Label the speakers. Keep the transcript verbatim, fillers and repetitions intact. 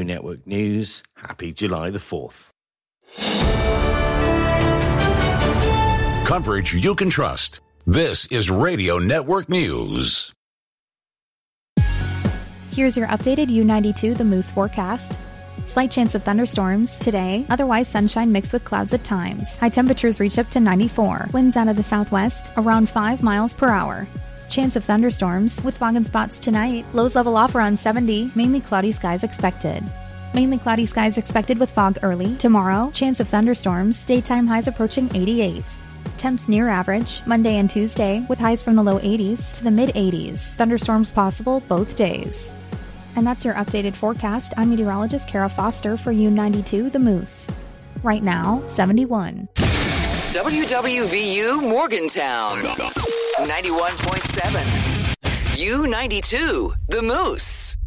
Speaker 1: Radio Network News. Happy July the fourth.
Speaker 2: Coverage you can trust. This is Radio Network News.
Speaker 3: Here's your updated U ninety-two The Moose forecast. Slight chance of thunderstorms today, otherwise sunshine mixed with clouds at times. High temperatures reach up to ninety-four. Winds out of the southwest, around five miles per hour. Chance of thunderstorms with fog and spots tonight. Lows level off around seventy, mainly cloudy skies expected. Mainly cloudy skies expected with fog early. Tomorrow, chance of thunderstorms, daytime highs approaching eighty-eight. Temps near average, Monday and Tuesday, with highs from the low eighties to the mid eighties. Thunderstorms possible both days. And that's your updated forecast. I'm meteorologist Kara Foster for U ninety-two The Moose. Right now, seventy-one.
Speaker 4: W W V U Morgantown, ninety-one point seven. U ninety-two The Moose.